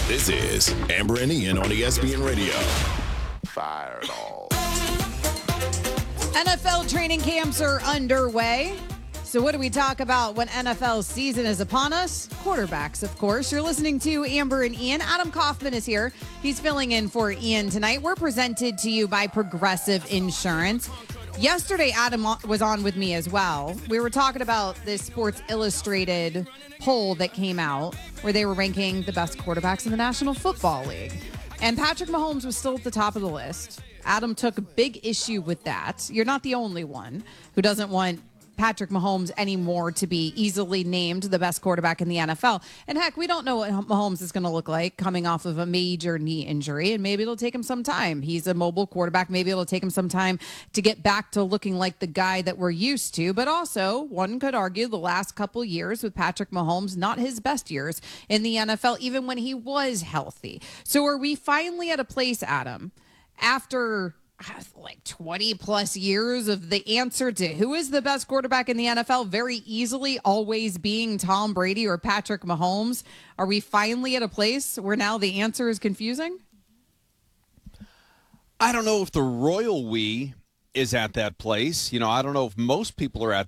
This is Amber and Ian on ESPN Radio. Fire it all. NFL training camps are underway. So what do we talk about when NFL season is upon us? Quarterbacks, of course. You're listening to Amber and Ian. Adam Kaufman is here. He's filling in for Ian tonight. We're presented to you by Progressive Insurance. Yesterday, Adam was on with me as well. We were talking about this Sports Illustrated poll that came out where they were ranking the best quarterbacks in the National Football League. And Patrick Mahomes was still at the top of the list. Adam took a big issue with that. You're not the only one who doesn't want Patrick Mahomes anymore to be easily named the best quarterback in the NFL. And heck, we don't know what Mahomes is going to look like coming off of a major knee injury, and maybe it'll take him some time. He's a mobile quarterback. Maybe it'll take him some time to get back to looking like the guy that we're used to. But also, one could argue the last couple years with Patrick Mahomes, not his best years in the NFL, even when he was healthy. So are we finally at a place, Adam, after like 20 plus years of the answer to who is the best quarterback in the NFL very easily always being Tom Brady or Patrick Mahomes? Are we finally at a place where now the answer is confusing? I don't know if the royal we is at that place. I don't know if most people are at